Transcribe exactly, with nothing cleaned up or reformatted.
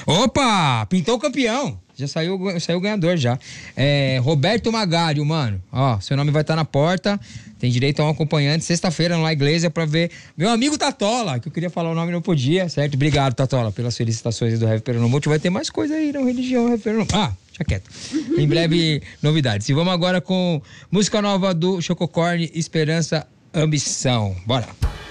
Opa! Pintou o campeão. Já saiu, saiu o ganhador já. É, Roberto Magário, mano. Ó, seu nome vai estar na porta. Tem direito a um acompanhante. Sexta-feira na igreja pra ver meu amigo Tatola, que eu queria falar o nome e não podia, certo? Obrigado, Tatola, pelas felicitações do Heavy Peronomútil. Vai ter mais coisa aí na religião Heavy Peronomútil. Ah, já quieto. Em breve, novidades. E vamos agora com música nova do Chococorn, Esperança, Ambição. Bora.